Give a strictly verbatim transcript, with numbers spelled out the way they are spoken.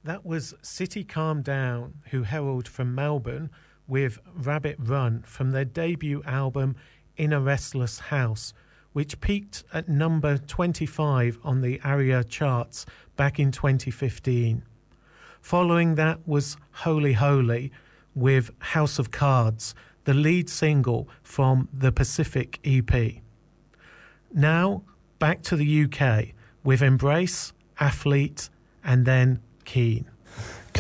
That was City Calm Down, who herald from Melbourne, with Rabbit Run from their debut album In a Restless House, which peaked at number twenty-five on the ARIA charts back in twenty fifteen. Following that was Holy Holy with House of Cards, the lead single from the Pacific E P. Now, back to the U K with Embrace, Athlete, and then Keen.